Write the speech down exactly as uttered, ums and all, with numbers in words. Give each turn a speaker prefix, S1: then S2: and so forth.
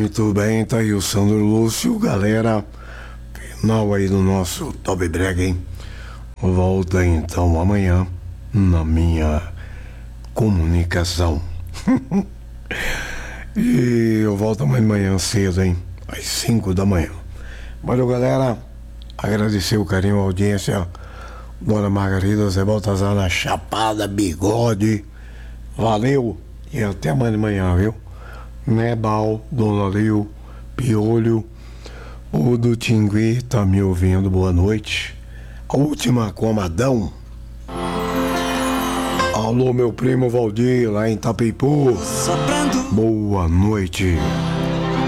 S1: Muito bem, tá aí o Sandro Lúcio, galera. Final aí do nosso Top Brega, hein? Volta então amanhã na minha comunicação. E eu volto amanhã cedo, hein? Às cinco da manhã. Valeu, galera. Agradecer o carinho, a audiência. Dona Margarida, Zé Baltazar na Chapada, Bigode. Valeu. E até amanhã de manhã, viu? Nebal, Dona Lil, Piolho, o do Tingui tá me ouvindo, boa noite. A última comadão. Alô, meu primo Valdir, lá em Itapeipu. Boa noite.